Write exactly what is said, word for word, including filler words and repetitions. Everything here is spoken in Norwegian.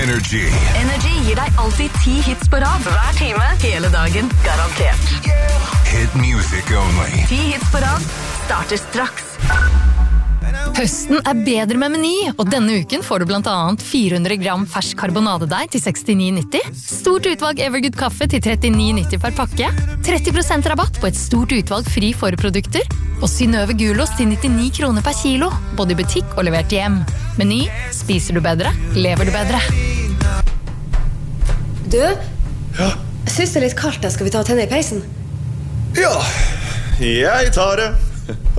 Energy. Energy gir deg alltid ti hits på rad. Hver time, hele dagen, garantert. Hit music only. Ti hits på rad starter straks. Høsten er bedre med Meny, og denne uken får du blant annet fire hundre gram fersk karbonadedeig til sekstini nitti, stort utvalg Evergood kaffe til trettini nitti per pakke, tretti prosent rabatt på et stort utvalg fri forprodukter, og Synnøve gulost til nittini kroner per kilo, både i butikk og levert hjem. Meny, spiser du bedre, lever du bedre. Du? Ja? Jeg synes det er litt kaldt, da skal vi ta og tenne i peisen? Ja, jeg tar det.